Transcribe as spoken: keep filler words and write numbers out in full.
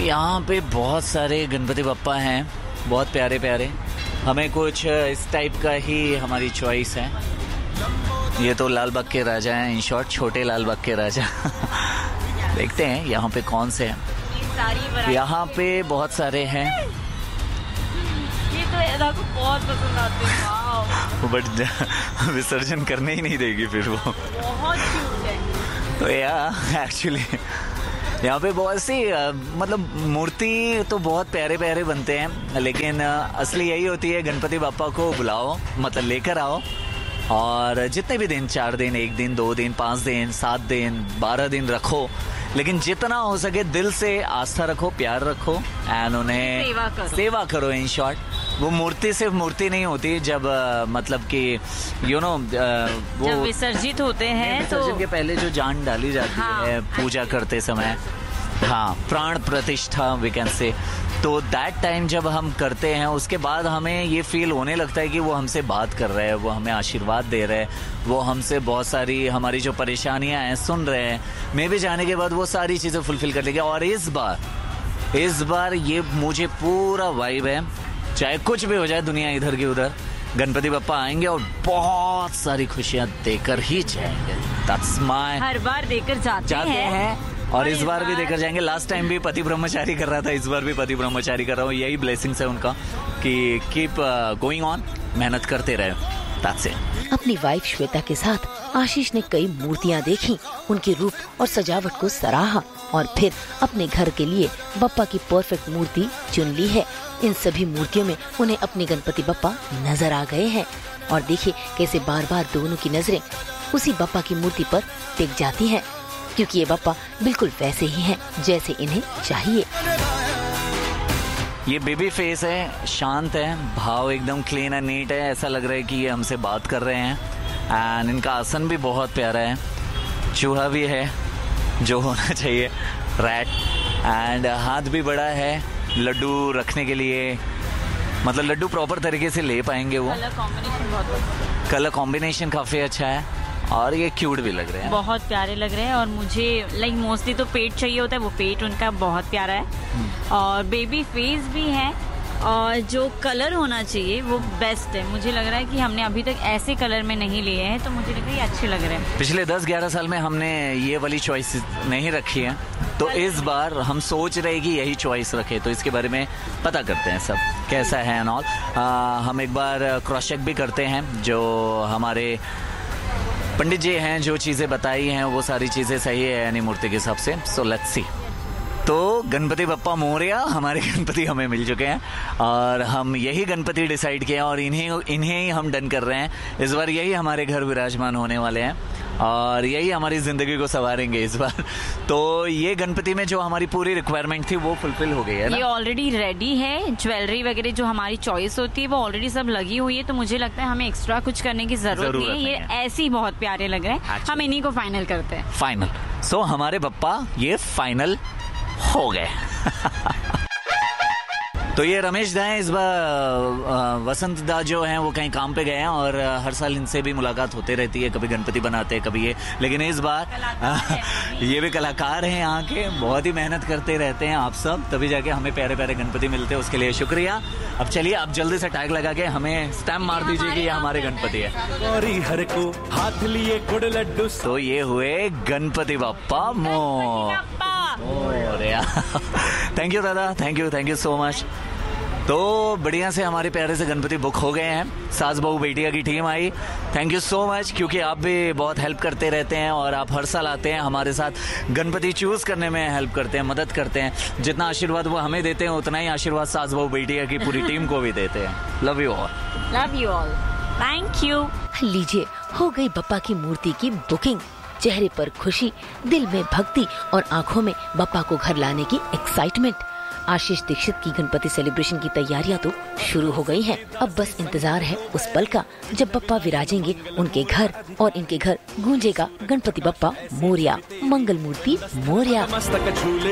यहाँ पे बहुत सारे गणपति बप्पा हैं, बहुत प्यारे प्यारे। हमें कुछ इस टाइप का ही हमारी चॉइस है। ये तो लाल बाग के राजा हैं, इन शॉर्ट छोटे लाल बाग के राजा। देखते हैं यहाँ पे कौन से हैं। यहाँ पे बहुत सारे हैं। ये तो एदा को बहुत पसंद आते हैं। बट विसर्जन करने ही नहीं देगी फिर वो। बहुत क्यूट है। तो यार एक्चुअली यहाँ पे बहुत सी मतलब मूर्ति तो बहुत प्यारे प्यारे बनते हैं, लेकिन असली यही होती है गणपति बापा को बुलाओ, मतलब लेकर आओ, और जितने भी दिन, चार दिन, एक दिन, दो दिन, पाँच दिन, सात दिन, बारह दिन रखो, लेकिन जितना हो सके दिल से आस्था रखो, प्यार रखो एंड उन्हें सेवा करो, सेवा करो। इन शॉर्ट वो मूर्ति सिर्फ मूर्ति नहीं होती, जब आ, मतलब कि यू नो वो जब विसर्जित होते हैं विसर्जन तो के पहले जो जान डाली जाती हाँ, है पूजा करते समय, हाँ, प्राण प्रतिष्ठा वी कैन से, तो दैट टाइम जब हम करते हैं उसके बाद हमें ये फील होने लगता है कि वो हमसे बात कर रहे हैं, वो हमें आशीर्वाद दे रहे हैं, वो हमसे बहुत सारी हमारी जो परेशानियां हैं सुन रहे हैं। मैं भी जाने के बाद वो सारी चीज़ें फुलफिल कर लेंगे। और इस बार इस बार ये मुझे पूरा वाइब है, चाहे कुछ भी हो जाए दुनिया इधर की उधर, गणपति बप्पा आएंगे और बहुत सारी खुशियां देकर ही जाएंगे। That's my... हर बार देकर जाते, जाते हैं, हैं और, और इस बार, बार भी देकर जाएंगे। लास्ट टाइम भी पति ब्रह्मचारी कर रहा था, इस बार भी पति ब्रह्मचारी कर रहा हूँ। यही ब्लेसिंग्स है उनका कि कीप गोइंग ऑन, मेहनत करते रहे। That's it. अपनी वाइफ श्वेता के साथ आशीष ने कई मूर्तियाँ देखी, उनके रूप और सजावट को सराहा और फिर अपने घर के लिए बप्पा की परफेक्ट मूर्ति चुन ली है। इन सभी मूर्तियों में उन्हें अपने गणपति बप्पा नजर आ गए हैं और देखिए कैसे बार बार दोनों की नजरें उसी बप्पा की मूर्ति पर टिक जाती हैं, क्योंकि ये बप्पा बिल्कुल वैसे ही हैं जैसे इन्हें चाहिए। ये बेबी फेस है, शांत है, भाव एकदम क्लीन एंड नीट है, ऐसा लग रहा है कि ये हमसे बात कर रहे हैं। एंड इनका आसन भी बहुत प्यारा है, चूहा भी है जो होना चाहिए, रैट, एंड हाथ भी बड़ा है लड्डू रखने के लिए, मतलब लड्डू प्रॉपर तरीके से ले पाएंगे वो। कलर कॉम्बिनेशन बहुत कलर कॉम्बिनेशन काफी अच्छा है और ये क्यूट भी लग रहे हैं, बहुत प्यारे लग रहे हैं। और मुझे लाइक मोस्टली तो पेट चाहिए होता है, वो पेट उनका बहुत प्यारा है और बेबी फेस भी है और जो कलर होना चाहिए वो बेस्ट है। मुझे लग रहा है कि हमने अभी तक ऐसे कलर में नहीं लिए हैं, तो मुझे लग रहा है ये अच्छे लग रहे हैं। पिछले दस ग्यारह साल में हमने ये वाली चॉइस नहीं रखी है, तो इस बार हम सोच रहे कि यही चॉइस रखे, तो इसके बारे में पता करते हैं सब कैसा है एंड ऑल। हम एक बार क्रॉस चेक भी करते हैं, जो हमारे पंडित जी हैं जो चीज़ें बताई हैं वो सारी चीज़ें सही है यानी मूर्ति के हिसाब से। So let's see. तो गणपति बप्पा मोरया, हमारे गणपति हमें मिल चुके हैं और हम यही गणपति डिसाइड किए हैं और इन्हें इन्हें ही हम डन कर रहे हैं। इस बार यही हमारे घर विराजमान होने वाले हैं और यही हमारी ज़िंदगी को संवारेंगे इस बार। तो ये गणपति में जो हमारी पूरी रिक्वायरमेंट थी वो फुलफिल हो गई है ना? ये ऑलरेडी रेडी है, ज्वेलरी वगैरह जो हमारी चॉइस होती है वो ऑलरेडी सब लगी हुई है, तो मुझे लगता है हमें एक्स्ट्रा कुछ करने की जरूरत नहीं है। ये ऐसे ही बहुत प्यारे लग रहे हैं, हम इन्हीं को फाइनल करते हैं। फाइनल। सो हमारे बप्पा ये फाइनल हो गए। तो ये रमेश दा हैं, इस बार वसंत दा जो हैं वो कहीं काम पे गए हैं और हर साल इनसे भी मुलाकात होते रहती है, कभी गणपति बनाते हैं कभी ये, लेकिन इस बार ये भी कलाकार हैं यहाँ के, बहुत ही मेहनत करते रहते हैं आप सब, तभी जाके हमें प्यारे प्यारे गणपति मिलते हैं, उसके लिए शुक्रिया। अब चलिए आप जल्दी से टैग लगा के हमें स्टैम्प मार दीजिए कि ये हमारे गणपति है। हर को हाथ लिए गुड़ लड्डू। तो ये हुए गणपति बप्पा मोरया। थैंक यू दादा, thank you thank you so much. तो बढ़िया से हमारे प्यारे से गणपति बुक हो गए हैं, सास बहू बेटिया की team I, thank you so much, क्योंकि आप भी बहुत हेल्प करते रहते हैं और आप हर साल आते हैं हमारे साथ गणपति चूज करने में हेल्प करते हैं, मदद करते हैं। जितना आशीर्वाद वो हमें देते हैं उतना ही आशीर्वाद सास बहू बेटिया की पूरी टीम को भी देते हैं। Love you all, love you all, thank you. लीजिए, हो गई बप्पा की मूर्ति की बुकिंग। चेहरे पर खुशी, दिल में भक्ति और आंखों में बप्पा को घर लाने की एक्साइटमेंट। आशीष दीक्षित की गणपति सेलिब्रेशन की तैयारियां तो शुरू हो गई हैं। अब बस इंतजार है उस पल का जब बप्पा विराजेंगे उनके घर और इनके घर गूंजेगा गणपति बप्पा मोरया, मंगल मूर्ति मोरया।